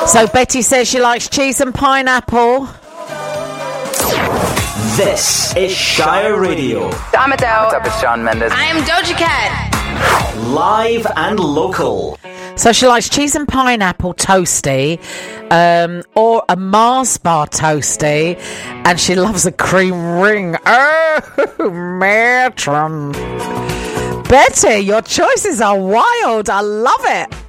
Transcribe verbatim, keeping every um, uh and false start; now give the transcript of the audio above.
So Betty says she likes cheese and pineapple. This is Shire Radio. I'm Adele. What's up, it's Shawn Mendes. I am Doja Cat. Live and local. So she likes cheese and pineapple toasty, um, or a Mars bar toasty, and she loves a cream ring. Oh, matron. Betty, your choices are wild. I love it.